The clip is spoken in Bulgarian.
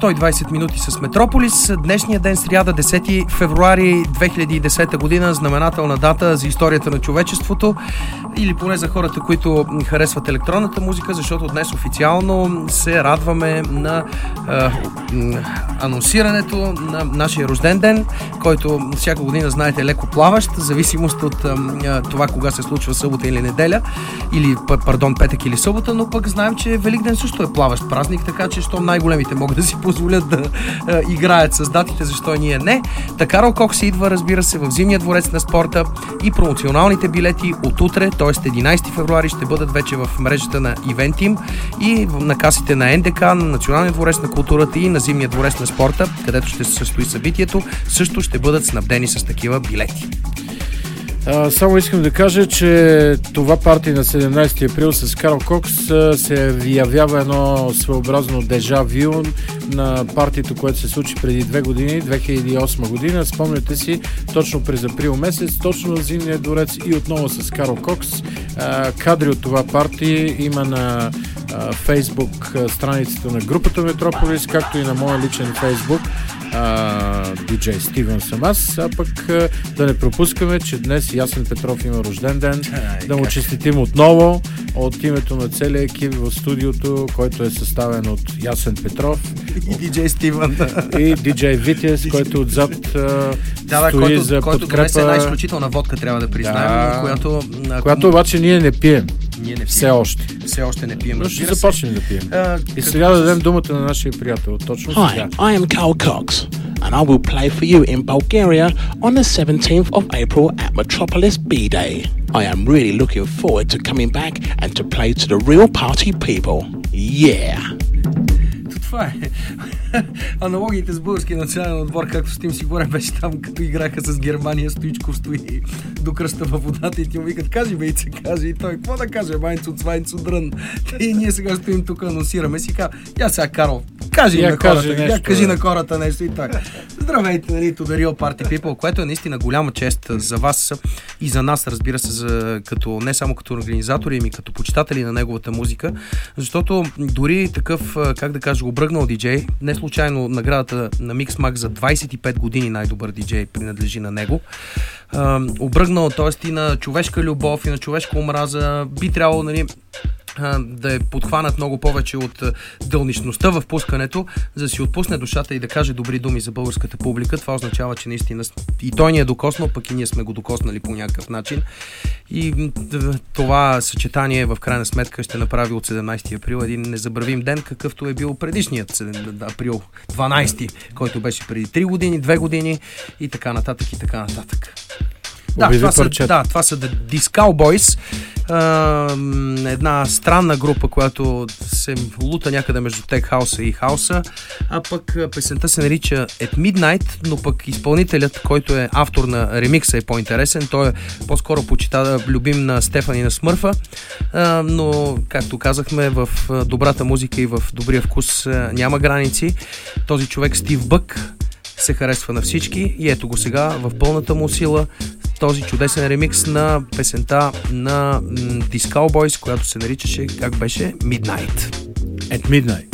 120 минути с Метрополис. Днешния ден, сряда, 10 февруари 2010 година, знаменателна дата за историята на човечеството или поне за хората, които харесват електронната музика, защото днес официално се радваме на анонсирането на нашия рожден ден, който всяка година, знаете, е леко плаващ, в зависимост от това кога се случва събота или неделя, или, петък или събота, но пък знаем, че Великден също е плаващ празник, така че щом най-големите могат да си позволят да играят с датите, защо ние не. Така Карл Кокс идва, разбира се, в Зимния дворец на спорта и промоционалните билети от утре, т.е. 11 февруари, ще бъдат вече в мрежата на Eventim и на касите на НДК, на Националния дворец на културата и на Зимния дворец на спорта, където ще се състои събитието, също ще бъдат снабдени с такива билети. Само искам да кажа, че това парти на 17 април с Карл Кокс се явява едно своеобразно дежавю на партито, което се случи преди 2 години, 2008 година. Спомняте си, точно през април месец, точно в Зимния дворец и отново с Карл Кокс. Кадри от това парти има на Фейсбук страницата на групата Метрополис, както и на моя личен Фейсбук, DJ Стивен съм аз, а пък да не пропускаме, че днес Ясен Петров има рожден ден, да му честитим отново от името на целия екип в студиото, който е съставен от Ясен Петров и DJ Стивен и DJ Витес, който отзад стои за подкрепа. Който донесе една изключителна водка, трябва да признаем, която обаче ние не пием. Все още не пием. Но ще започнем да пием. И сега да дадем думата на нашия приятел. Точно сега. Hi, I am Carl Cox, and I will play for you in Bulgaria on the 17th of April at Metropolis B-Day. I am really looking forward to coming back and to play to the real party people. Yeah! Това е. Аналогиите с българския национален отбор, както с Тим Сигурен беше там, като играха с Германия, Стоичков стои до кръста във водата и ти му викат, кажи бейце, кажи. И той, какво да каже, майнцо, цвайнцо, дрън. И ние сега стоим тук, анонсираме си, я сега, Карл, кажи на хората, кажи на хората нещо и така. Здравейте, нали, to the real party people, което е наистина голяма чест за вас и за нас, разбира се, като, не само като организатори, ами като почитатели на неговата музика, защото дори такъв, как да кажа, обръгнал диджей, не случайно наградата на Mixmag за 25 години най-добър диджей принадлежи на него. Обръгнал, т.е. и на човешка любов, и на човешка омраза, би трябвало, нали, да е подхванат много повече от дълничността в пускането, за да си отпусне душата и да каже добри думи за българската публика. Това означава, че наистина и той ни е докоснал, пък и ние сме го докоснали по някакъв начин. И това съчетание в крайна сметка ще направи от 17 април един незабравим ден, какъвто е бил предишният април 12, който беше преди 3 години, 2 години и така нататък и така нататък. Това са The Disco Boys, една странна група, която се лута някъде между Tech House и Хауса, а пък песента се нарича At Midnight, но пък изпълнителят, който е автор на ремикса, е по-интересен. Той е по-скоро любим на Стефан и на Смърфа, но, както казахме, в добрата музика и в добрия вкус няма граници. Този човек, Стив Бък, се харесва на всички и ето го сега в пълната му сила този чудесен ремикс на песента на Disco Boys, която се наричаше, как беше, Midnight. At Midnight.